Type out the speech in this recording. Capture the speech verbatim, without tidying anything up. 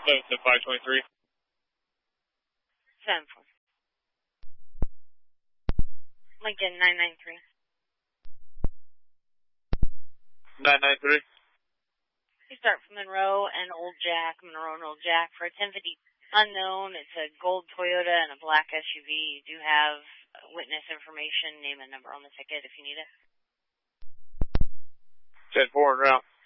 seven to five twenty-three. seven four. Lincoln nine nine three. nine nine three. You start from Monroe and Old Jack, Monroe and Old Jack for a ten fifty unknown. It's a gold Toyota and a black S U V. You do have witness information, name and number on the ticket if you need it. ten four en route.